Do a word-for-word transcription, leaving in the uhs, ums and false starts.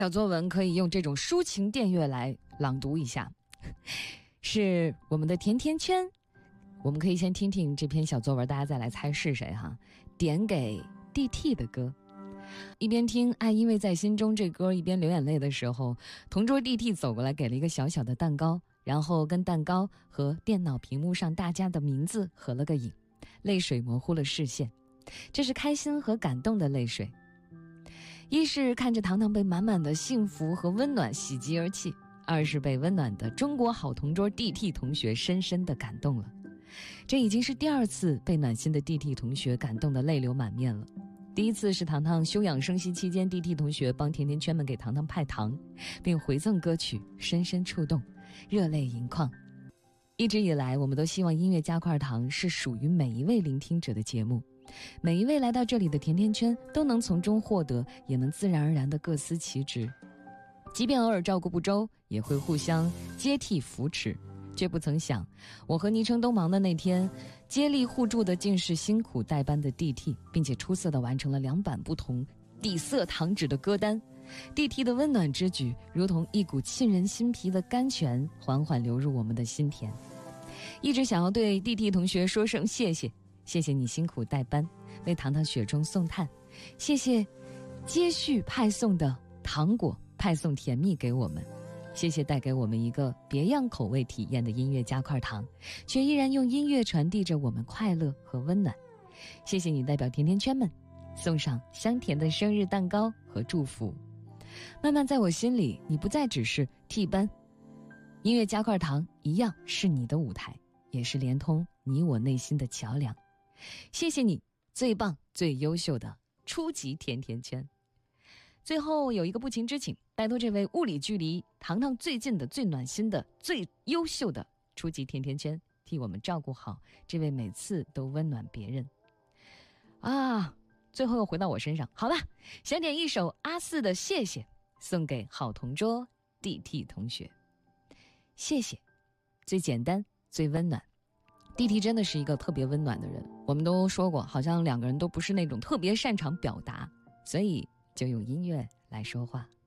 小作文可以用这种抒情电乐来朗读一下，是我们的甜甜圈。我们可以先听听这篇小作文，大家再来猜是谁哈。点给 D T 的歌。一边听《爱因为在心中》这歌，一边流眼泪的时候，同桌 D T 走过来给了一个小小的蛋糕，然后跟蛋糕和电脑屏幕上大家的名字合了个影，泪水模糊了视线。这是开心和感动的泪水。一是看着糖糖被满满的幸福和温暖袭击而泣，二是被温暖的中国好同桌 D T 同学深深地感动了。这已经是第二次被暖心的 D T 同学感动得泪流满面了。第一次是糖糖休养生息期间 D T 同学帮甜甜圈们给糖糖派糖，并回赠歌曲，深深触动，热泪盈眶。一直以来，我们都希望音乐加块糖是属于每一位聆听者的节目，每一位来到这里的甜甜圈都能从中获得，也能自然而然地各司其职。即便偶尔照顾不周，也会互相接替扶持。却不曾想，我和昵称都忙的那天，接力互助的竟是辛苦代班的 D T， 并且出色地完成了两版不同底色糖纸的歌单。D T 的温暖之举，如同一股沁人心脾的甘泉，缓缓流入我们的心田。一直想要对 D T 同学说声谢谢，谢谢你辛苦代班，为糖糖雪中送炭，谢谢接续派送的糖果，派送甜蜜给我们。谢谢带给我们一个别样口味体验的音乐加块糖，却依然用音乐传递着我们快乐和温暖。谢谢你代表甜甜圈们送上香甜的生日蛋糕和祝福。慢慢在我心里，你不再只是替班，音乐加块糖一样是你的舞台，也是连通你我内心的桥梁。谢谢你，最棒最优秀的初级甜甜圈。最后有一个不情之请，拜托这位物理距离糖糖最近的、最暖心的、最优秀的初级甜甜圈，替我们照顾好这位每次都温暖别人啊！最后又回到我身上，好吧，想点一首阿四的《谢谢》，送给好同桌 D T 同学。谢谢，最简单最温暖。D T 真的是一个特别温暖的人，我们都说过，好像两个人都不是那种特别擅长表达，所以就用音乐来说话。